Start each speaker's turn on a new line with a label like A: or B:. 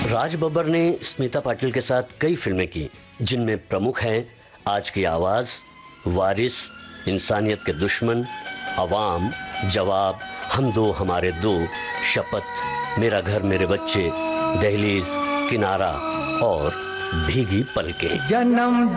A: राज बब्बर ने स्मिता पाटिल के साथ कई फिल्में की, जिनमें प्रमुख हैं आज की आवाज, वारिस, इंसानियत के दुश्मन, अवाम, जवाब, हम दो हमारे दो, शपथ, मेरा घर मेरे बच्चे, दहलीज, किनारा और भीगी पलकें। जन्म